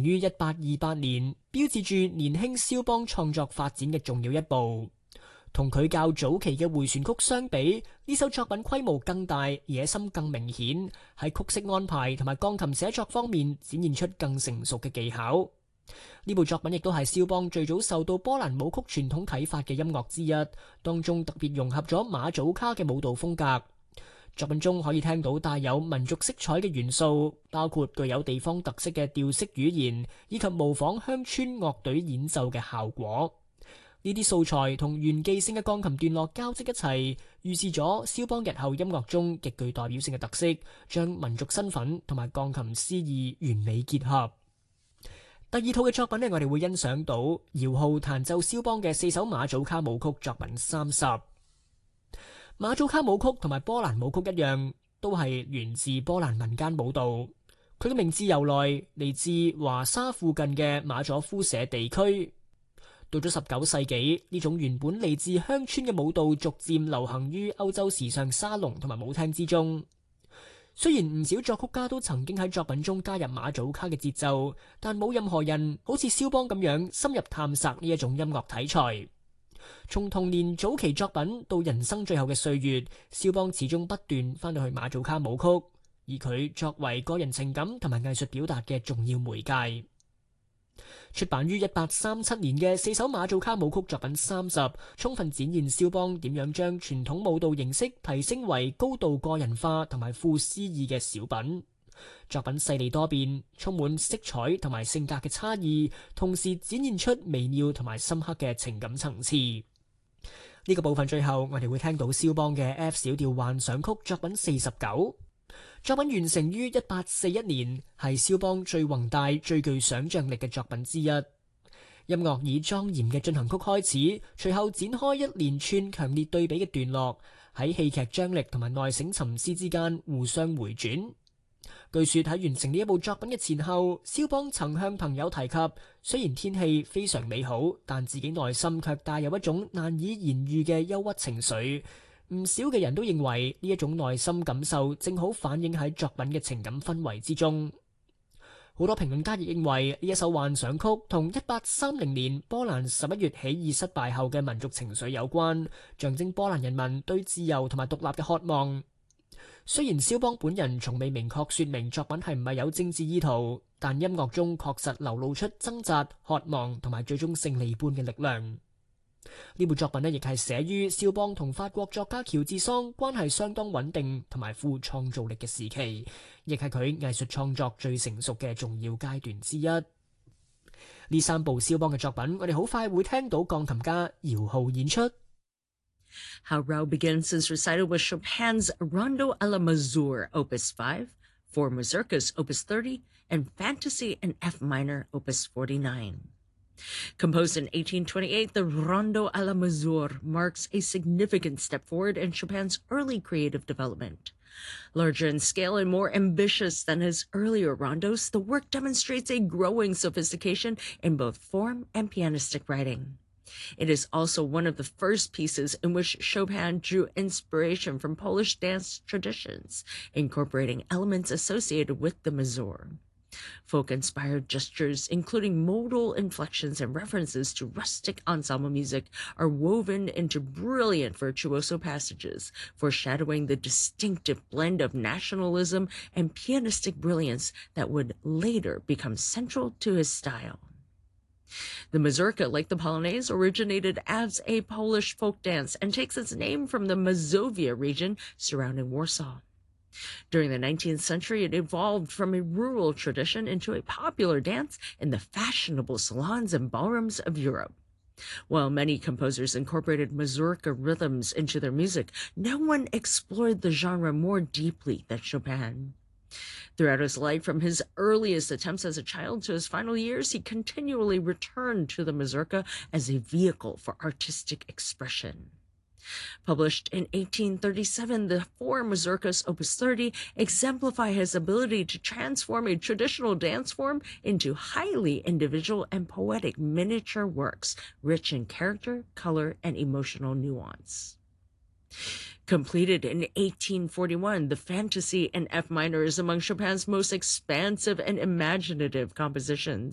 於1828年，標誌住年輕肖邦創作發展嘅重要一步。同佢較早期嘅迴旋曲相比，呢首作品規模更大，野心更明顯，喺曲式安排同埋鋼琴寫作方面展現出更成熟嘅技巧。呢部作品亦都係肖邦最早受到波蘭舞曲傳統啟發嘅音樂之一，當中特別融合咗馬祖卡嘅舞蹈風格。作品中可以聽到帶有民族色彩嘅元素，包括具有地方特色嘅調式語言，以及模仿鄉村樂隊演奏嘅效果。呢啲素材同炫技性嘅鋼琴段落交織一齊，預示咗肖邦日後音樂中極具代表性嘅特色，將民族身份同埋鋼琴詩意完美結合。第二套嘅作品呢，我哋會欣賞到姚浩彈奏肖邦嘅4首馬祖卡舞曲作品30。馬祖卡舞曲同埋波蘭舞曲一樣，都係源自波蘭民間舞蹈。佢嘅名字由來嚟自華沙附近嘅馬佐夫舍地區。到咗19世紀，呢種原本嚟自鄉村嘅舞蹈逐漸流行於歐洲時尚沙龍同埋舞廳之中。雖然唔少作曲家都曾經喺作品中加入馬祖卡嘅節奏，但冇任何人好似肖邦咁樣深入探索呢一種音樂題材。從童年早期作品到人生最後嘅歲月，肖邦始終不斷翻到去馬祖卡舞曲，而佢作為個人情感同埋藝術表達嘅重要媒介。出版於1837年嘅4首馬祖卡舞曲作品30，充分展現肖邦點樣將傳統舞蹈形式提升為高度個人化同埋富詩意嘅小品。作品細膩多變，充滿色彩同埋性格嘅差異，同時展現出微妙同埋深刻嘅情感層次。呢個部分最後我哋會聽到肖邦嘅 F 小調幻想曲作品49。作品完成於1841年，係肖邦最宏大、最具想象力嘅作品之一。音樂以莊嚴嘅進行曲開始，隨後展開一連串強烈對比嘅段落，喺戲劇張力同埋內省沉思之間互相回轉。據說喺完成呢一部作品嘅前後，肖邦曾向朋友提及，雖然天氣非常美好，但自己內心卻帶有一種難以言喻嘅憂鬱情緒。唔少嘅人都認為呢一種內心感受正好反映喺作品嘅情感氛圍之中。好多評論家亦認為呢一首幻想曲同1830年波蘭11月起義失敗後嘅民族情緒有關，象徵波蘭人民對自由同埋獨立嘅渴望。雖然肖邦本人從未明確說明作品係唔係有政治意圖，但音樂中確實流露出掙扎、渴望同埋最終勝利般嘅力量。呢部作品呢，亦係寫於肖邦同法國作家喬治桑關係相當穩定同埋富創造力嘅時期，亦係佢藝術創作最成熟嘅重要階段之一。呢3部肖邦嘅作品，我哋好快會聽到鋼琴家姚浩演出。 Howrau begins his recital with Chopin's Rondo alla Mazur, Opus 5, 4 Mazurkas, Opus 30, and Fantasy in F minor, Opus 49. Composed in 1828, the Rondo alla Mazur marks a significant step forward in Chopin's early creative development. Larger in scale and more ambitious than his earlier rondos, the work demonstrates a growing sophistication in both form and pianistic writing. It is also one of the first pieces in which Chopin drew inspiration from Polish dance traditions, incorporating elements associated with the mazur. Folk-inspired gestures, including modal inflections and references to rustic ensemble music, are woven into brilliant virtuoso passages, foreshadowing the distinctive blend of nationalism and pianistic brilliance that would later become central to his style. The mazurka, like the polonaise, originated as a Polish folk dance and takes its name from the Mazovia region surrounding Warsaw. During the 19th century, it evolved from a rural tradition into a popular dance in the fashionable salons and ballrooms of Europe. While many composers incorporated mazurka rhythms into their music, no one explored the genre more deeply than Chopin. Throughout his life, from his earliest attempts as a child to his final years, he continually returned to the mazurka as a vehicle for artistic expression. Published in 1837, the 4 mazurkas, Opus 30, exemplify his ability to transform a traditional dance form into highly individual and poetic miniature works, rich in character, color, and emotional nuance. Completed in 1841, the Fantasy in F minor is among Chopin's most expansive and imaginative compositions.